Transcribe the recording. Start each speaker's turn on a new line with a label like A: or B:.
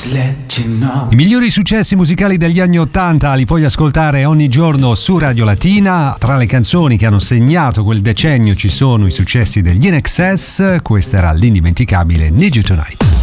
A: I migliori successi musicali degli anni 80 li puoi ascoltare ogni giorno su Radio Latina. Tra le canzoni che hanno segnato quel decennio ci sono i successi degli INXS. Questa era l'indimenticabile Need You Tonight.